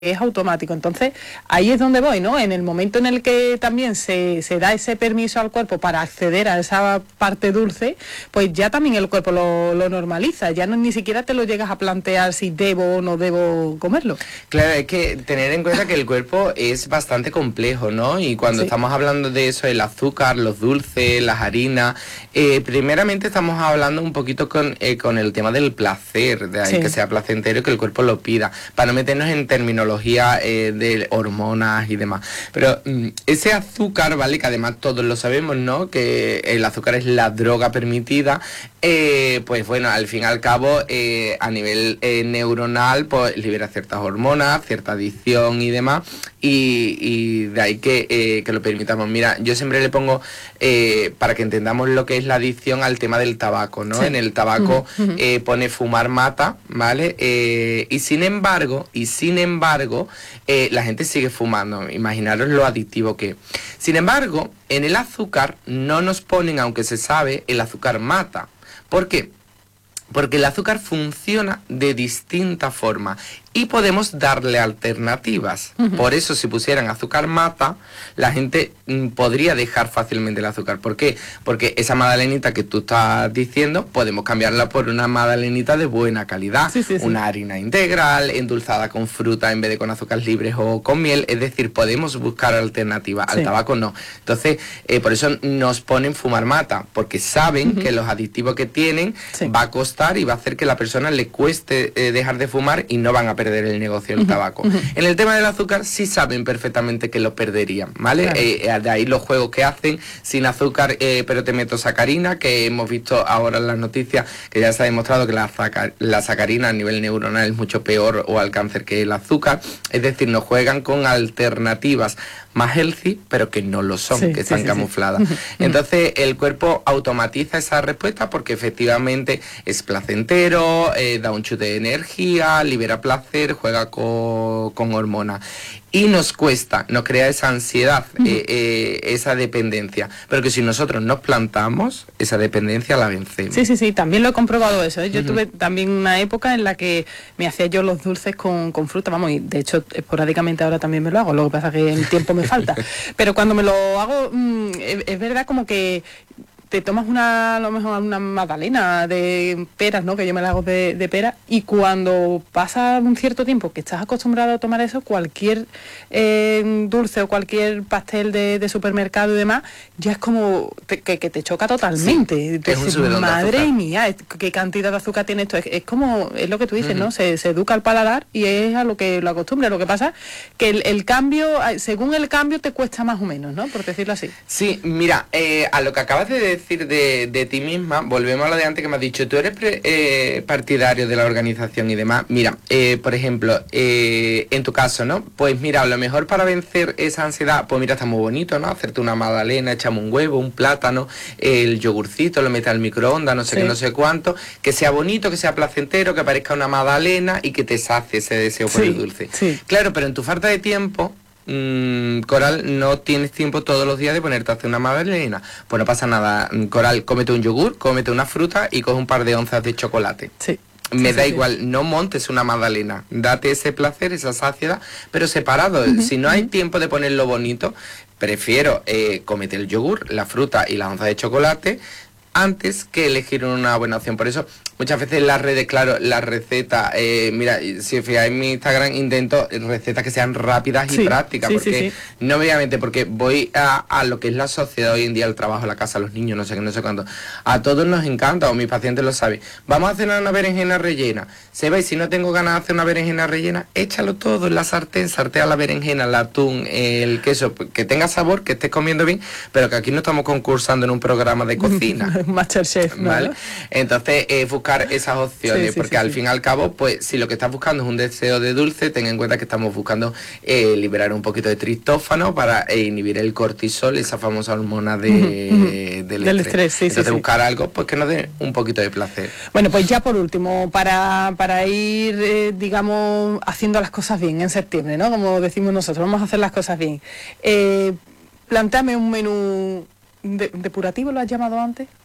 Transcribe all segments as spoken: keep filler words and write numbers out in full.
es automático. Entonces, ahí es donde voy, ¿no? En el momento en el que también se, se da ese permiso al cuerpo para acceder a esa parte dulce, pues ya también el cuerpo lo, lo normaliza, ya no ni siquiera te lo llegas a plantear si debo o no debo comerlo. Claro, hay que tener en cuenta que el cuerpo es bastante complejo, ¿no? Y cuando sí. estamos hablando de eso, el azúcar, los dulces, las harinas, eh, primeramente estamos hablando un poquito con, eh, con el tema del placer, de ahí sí. que sea placentero y que el cuerpo lo pida, para no meternos en términos Eh, de hormonas y demás. Pero mm, ese azúcar, ¿vale? Que además todos lo sabemos, ¿no? Que el azúcar es la droga permitida. Eh, pues bueno, al fin y al cabo, eh, a nivel eh, neuronal, pues libera ciertas hormonas, cierta adicción y demás. Y, y de ahí que, eh, que lo permitamos. Mira, yo siempre le pongo, eh, para que entendamos lo que es la adicción, al tema del tabaco, ¿no? Sí. En el tabaco uh-huh. eh, pone fumar mata, ¿vale? Eh, y sin embargo, y sin embargo, eh, la gente sigue fumando. Imaginaros lo adictivo que es. Sin embargo, en el azúcar no nos ponen, aunque se sabe, el azúcar mata. ¿Por qué? Porque el azúcar funciona de distinta forma y podemos darle alternativas. Uh-huh. Por eso, si pusieran azúcar mata, la gente mm, podría dejar fácilmente el azúcar. ¿Por qué? Porque esa magdalenita que tú estás diciendo, podemos cambiarla por una magdalenita de buena calidad. Sí, sí, sí. Una harina integral, endulzada con fruta en vez de con azúcares libres o con miel. Es decir, podemos buscar alternativas. Sí. Al tabaco no. Entonces, eh, por eso nos ponen fumar mata, porque saben uh-huh. que los adictivos que tienen sí. va a costar y va a hacer que a la persona le cueste eh, dejar de fumar y no van a perder el negocio del uh-huh, tabaco. Uh-huh. En el tema del azúcar sí saben perfectamente que lo perderían, ¿vale? Claro. Eh, de ahí los juegos que hacen sin azúcar, eh, pero te meto sacarina, que hemos visto ahora en las noticias que ya se ha demostrado que la, saca, la sacarina a nivel neuronal es mucho peor o al cáncer que el azúcar. Es decir, nos juegan con alternativas más healthy, pero que no lo son, sí, que están sí, camufladas. Sí. Entonces el cuerpo automatiza esa respuesta porque efectivamente es placentero, eh, da un chute de energía, libera placer, juega con, con hormonas. Y nos cuesta, nos crea esa ansiedad, uh-huh. eh, eh, esa dependencia. Pero que si nosotros nos plantamos, esa dependencia la vencemos. Sí, sí, sí, también lo he comprobado eso, ¿eh? Yo uh-huh. tuve también una época en la que me hacía yo los dulces con, con fruta, vamos, y de hecho esporádicamente ahora también me lo hago, lo que pasa es que el tiempo me falta. Pero cuando me lo hago, mmm, es, es verdad como que te tomas una, a lo mejor una magdalena de peras, ¿no? Que yo me la hago de, de pera, y cuando pasa un cierto tiempo que estás acostumbrado a tomar eso, cualquier eh, dulce o cualquier pastel de, de supermercado y demás, ya es como te, que, que te choca totalmente. Sí, Entonces, madre mía, qué cantidad de azúcar tiene esto. Es, es como, es lo que tú dices, uh-huh. ¿no? Se, se educa al paladar y es a lo que lo acostumbra. Lo que pasa que el, el cambio, según el cambio, te cuesta más o menos, ¿no? Por decirlo así. Sí, mira, eh, a lo que acabas de decir, decir de, de ti misma, volvemos a lo de antes que me has dicho, tú eres pre, eh, partidario de la organización y demás. Mira, eh, por ejemplo, eh, en tu caso, ¿no? Pues mira, a lo mejor para vencer esa ansiedad, pues mira, está muy bonito, ¿no? Hacerte una magdalena, echamos un huevo, un plátano, el yogurcito, lo metes al microondas, no sé sí. qué, no sé cuánto, que sea bonito, que sea placentero, que parezca una magdalena y que te sacie ese deseo por sí, el dulce. Sí. Claro, pero en tu falta de tiempo, Mm, Coral, no tienes tiempo todos los días de ponerte a hacer una magdalena. Pues no pasa nada, Coral, cómete un yogur, cómete una fruta y coge un par de onzas de chocolate. Sí. Me sí, da sí, igual, sí. no montes una magdalena, date ese placer, esa saciedad, pero separado. Uh-huh, si no hay uh-huh. tiempo de ponerlo bonito, prefiero eh, cómete el yogur, la fruta y las onzas de chocolate antes que elegir una buena opción. Por eso muchas veces las redes, claro, las recetas, eh, mira, si os fijáis en mi Instagram, intento recetas que sean rápidas y sí, prácticas, sí, porque sí, sí. no obviamente, porque voy a, a lo que es la sociedad hoy en día, el trabajo, la casa, los niños, no sé qué, no sé cuánto. A todos nos encanta, o mis pacientes lo saben. Vamos a hacer una berenjena rellena. Se ve, si no tengo ganas de hacer una berenjena rellena, échalo todo en la sartén, sartea la berenjena, el atún, el queso, que tenga sabor, que estés comiendo bien, pero que aquí no estamos concursando en un programa de cocina. Masterchef, ¿no? ¿Vale? Entonces, eh, buscar esas opciones, sí, sí, porque sí, al sí. fin y al cabo, pues, si lo que estás buscando es un deseo de dulce, ten en cuenta que estamos buscando eh, liberar un poquito de triptófano para eh, inhibir el cortisol, esa famosa hormona de, uh-huh. del, del estrés. estrés sí, Entonces, sí, buscar sí. algo pues que nos dé un poquito de placer. Bueno, pues ya por último, para, para ir, eh, digamos, haciendo las cosas bien en septiembre, ¿no? Como decimos nosotros, vamos a hacer las cosas bien. Eh, plantéame un menú de, depurativo, ¿lo has llamado antes?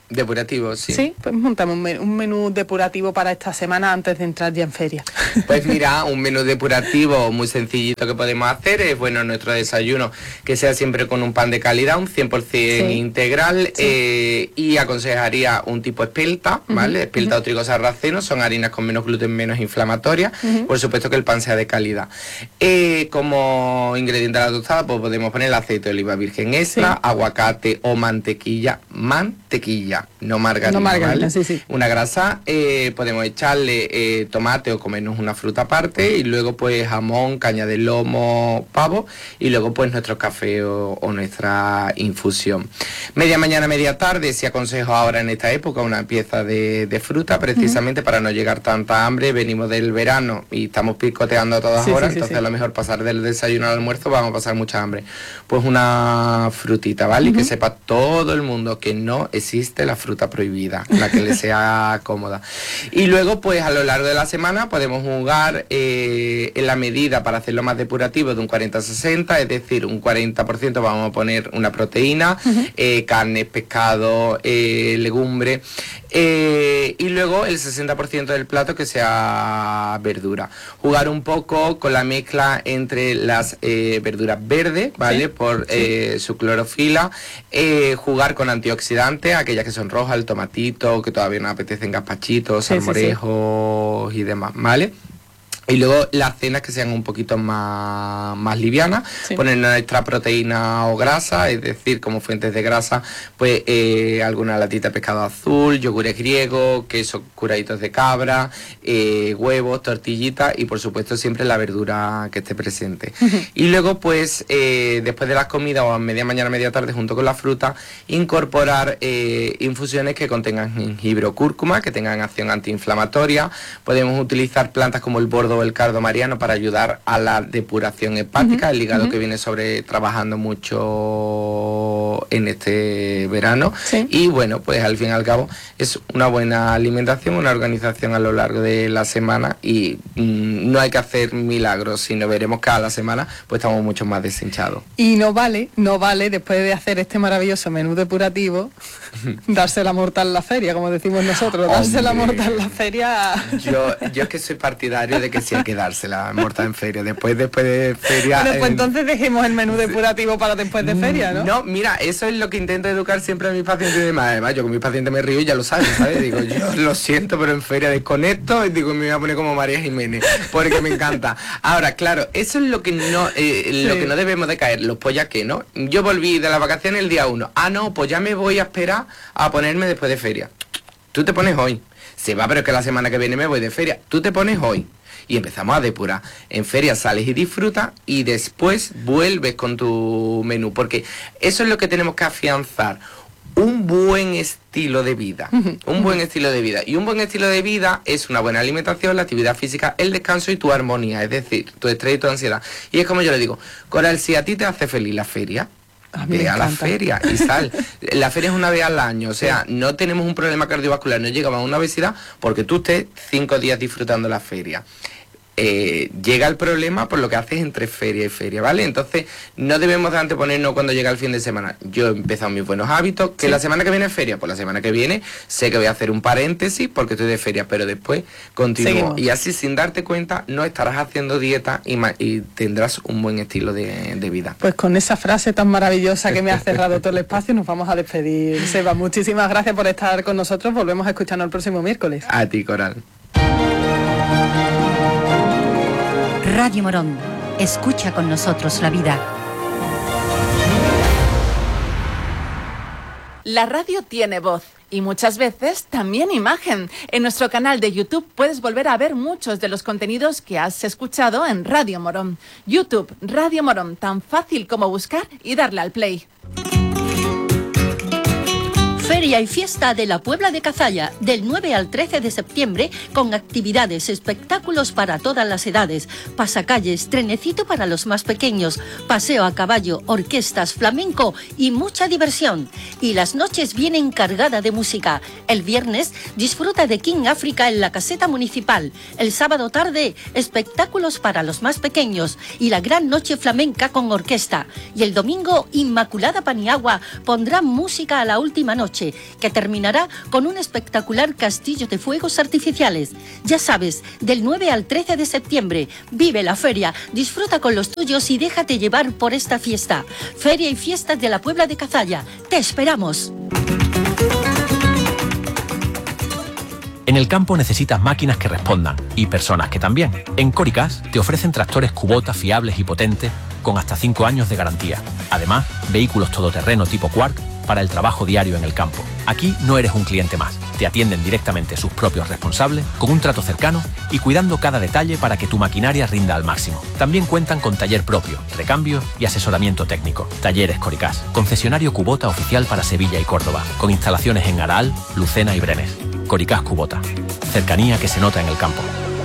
Depurativo, sí. Sí, pues montamos un menú, un menú depurativo para esta semana antes de entrar ya en feria. Pues mira, un menú depurativo muy sencillito que podemos hacer es, bueno, nuestro desayuno, que sea siempre con un pan de calidad, un cien por ciento sí. integral, sí. Eh, y aconsejaría un tipo espelta, ¿vale? Uh-huh, espelta uh-huh. o trigo sarraceno, son harinas con menos gluten, menos inflamatorias, uh-huh. por supuesto que el pan sea de calidad. Eh, como ingrediente de la tostada, pues podemos poner el aceite de oliva virgen extra, sí. aguacate o mantequilla, mantequilla. No margarina, no margarina, ¿vale? sí, sí. Una grasa, eh, podemos echarle eh, tomate o comernos una fruta aparte y luego pues jamón, caña de lomo, pavo y luego pues nuestro café o, o nuestra infusión. Media mañana, media tarde, si aconsejo ahora en esta época una pieza de, de fruta precisamente uh-huh. para no llegar tanta hambre. Venimos del verano y estamos picoteando a todas sí, horas, sí, sí, entonces sí. a lo mejor pasar del desayuno al almuerzo vamos a pasar mucha hambre. Pues una frutita, ¿vale? Uh-huh. Y que sepa todo el mundo que no existe la fruta prohibida, la que le sea cómoda. Y luego pues a lo largo de la semana podemos jugar eh, en la medida para hacerlo más depurativo de un cuarenta sesenta, es decir, un cuarenta por ciento vamos a poner una proteína, uh-huh. eh, carne, pescado, eh, legumbre, eh, y luego el sesenta por ciento del plato que sea verdura. Jugar un poco con la mezcla entre las eh, verduras verdes, ¿vale? Sí, por eh, sí. su clorofila, eh, jugar con antioxidantes, aquellas que son rojas, el tomatito, que todavía nos apetecen gazpachitos, sí, salmorejos sí, sí. y demás, ¿vale? Y luego las cenas que sean un poquito más, más livianas, sí. poner nuestra proteína o grasa, es decir, como fuentes de grasa, pues eh, alguna latita de pescado azul, yogures griegos, quesos curaditos de cabra, eh, huevos, tortillitas y por supuesto siempre la verdura que esté presente. Uh-huh. Y luego pues eh, después de las comidas o a media mañana, media tarde junto con la fruta, incorporar eh, infusiones que contengan jengibre o cúrcuma, que tengan acción antiinflamatoria. Podemos utilizar plantas como el bordo o el cardo mariano para ayudar a la depuración hepática, uh-huh, el hígado uh-huh. que viene sobre trabajando mucho en este verano, sí. y bueno, pues al fin y al cabo es una buena alimentación, una organización a lo largo de la semana y mmm, no hay que hacer milagros, sino veremos que a la semana pues estamos mucho más deshinchados. Y no vale, no vale después de hacer este maravilloso menú depurativo darse la morta en la feria, como decimos nosotros, darse la morta en la feria. Yo, yo es que soy partidario de que sí hay que darse la morta en feria. Después, después de feria. Bueno, pues eh, entonces dejemos el menú depurativo para después de feria, ¿no? No, mira, eso es lo que intento educar siempre a mis pacientes y demás. Además, yo con mis pacientes me río y ya lo saben, ¿sabes? Digo, yo lo siento, pero en feria desconecto y digo, me voy a poner como María Jiménez, porque me encanta. Ahora, claro, eso es lo que no, eh, sí. lo que no debemos de caer, los pollas que, ¿no? Yo volví de las vacaciones el día uno. Ah, no, pues ya me voy a esperar a ponerme después de feria. Tú te pones hoy. Se va, pero es que la semana que viene me voy de feria. Tú te pones hoy. Y empezamos a depurar. En feria sales y disfrutas y después vuelves con tu menú. Porque eso es lo que tenemos que afianzar. Un buen estilo de vida. Uh-huh. Un buen estilo de vida. Y un buen estilo de vida es una buena alimentación, la actividad física, el descanso y tu armonía. Es decir, tu estrés y tu ansiedad. Y es como yo le digo, Coral, si a ti te hace feliz la feria, ve a la feria y sal. La feria es una vez al año, o sea, no tenemos un problema cardiovascular, no llegamos a una obesidad porque tú estés cinco días disfrutando la feria. Eh, llega el problema por lo que haces entre feria y feria, ¿vale? Entonces no debemos de anteponernos cuando llega el fin de semana. Yo he empezado mis buenos hábitos, que sí. la semana que viene es feria, pues la semana que viene sé que voy a hacer un paréntesis porque estoy de feria, pero después continúo. Seguimos. Y así sin darte cuenta no estarás haciendo dieta y, y tendrás un buen estilo de, de vida. Pues con esa frase tan maravillosa que me ha cerrado todo el espacio nos vamos a despedir. Seba, muchísimas gracias por estar con nosotros, volvemos a escucharnos el próximo miércoles. A ti, Coral. Radio Morón, escucha con nosotros la vida. La radio tiene voz y muchas veces también imagen. En nuestro canal de YouTube puedes volver a ver muchos de los contenidos que has escuchado en Radio Morón. YouTube, Radio Morón, tan fácil como buscar y darle al play. Feria y fiesta de la Puebla de Cazalla, del nueve al trece de septiembre, con actividades, espectáculos para todas las edades, pasacalles, trenecito para los más pequeños, paseo a caballo, orquestas, flamenco y mucha diversión. Y las noches vienen cargadas de música. El viernes disfruta de King África en la caseta municipal. El sábado tarde, espectáculos para los más pequeños y la gran noche flamenca con orquesta. Y el domingo, Inmaculada Paniagua pondrá música a la última noche, que terminará con un espectacular castillo de fuegos artificiales. Ya sabes, del nueve al trece de septiembre, vive la feria, disfruta con los tuyos y déjate llevar por esta fiesta. Feria y Fiestas de la Puebla de Cazalla. ¡Te esperamos! En el campo necesitas máquinas que respondan y personas que también. En Coricas te ofrecen tractores Kubota fiables y potentes con hasta cinco años de garantía. Además, vehículos todoterreno tipo Quark para el trabajo diario en el campo. Aquí no eres un cliente más. Te atienden directamente sus propios responsables, con un trato cercano y cuidando cada detalle para que tu maquinaria rinda al máximo. También cuentan con taller propio, recambios y asesoramiento técnico. Talleres Coricas, concesionario Kubota oficial para Sevilla y Córdoba, con instalaciones en Araal, Lucena y Brenes. Coricas Kubota, cercanía que se nota en el campo.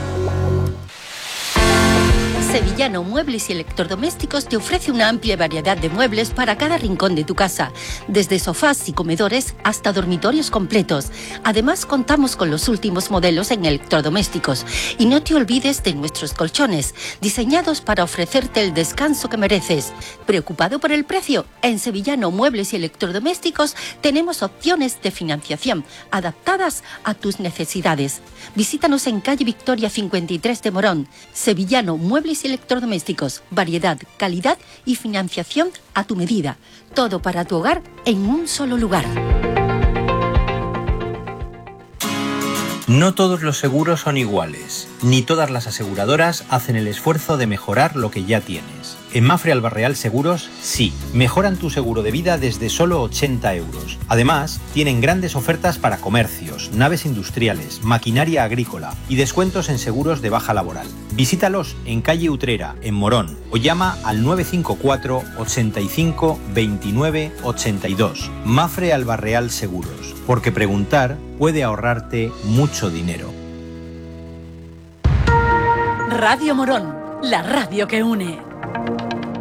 Sevillano Muebles y Electrodomésticos te ofrece una amplia variedad de muebles para cada rincón de tu casa, desde sofás y comedores hasta dormitorios completos. Además, contamos con los últimos modelos en electrodomésticos. Y no te olvides de nuestros colchones, diseñados para ofrecerte el descanso que mereces. ¿Preocupado por el precio? En Sevillano Muebles y Electrodomésticos tenemos opciones de financiación adaptadas a tus necesidades. Visítanos en calle Victoria cincuenta y tres de Morón. Sevillano Muebles y Electrodomésticos, variedad, calidad y financiación a tu medida. Todo para tu hogar en un solo lugar. No todos los seguros son iguales, ni todas las aseguradoras hacen el esfuerzo de mejorar lo que ya tienes. En Mapfre Alba Real Seguros, sí, mejoran tu seguro de vida desde solo ochenta euros. Además, tienen grandes ofertas para comercios, naves industriales, maquinaria agrícola y descuentos en seguros de baja laboral. Visítalos en calle Utrera, en Morón, o llama al nueve cinco cuatro, ochenta y cinco, veintinueve, ochenta y dos. Mapfre Alba Real Seguros, porque preguntar puede ahorrarte mucho dinero. Radio Morón, la radio que une.